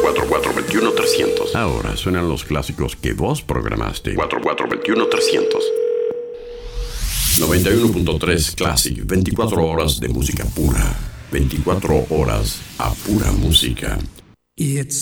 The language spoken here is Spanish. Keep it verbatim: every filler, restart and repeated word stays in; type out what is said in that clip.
cuatro cuatro dos uno trescientos. Ahora suenan los clásicos que vos programaste. cuatro cuatro dos uno trescientos. noventa y uno punto tres Classic, veinticuatro horas de música pura. veinticuatro horas a pura música. It's